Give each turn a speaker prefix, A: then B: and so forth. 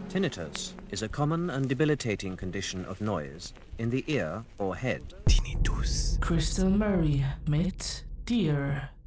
A: Tinnitus is a common and debilitating condition of noise in the ear or head.
B: Tinnitus.
C: Crystal Murray mit dir.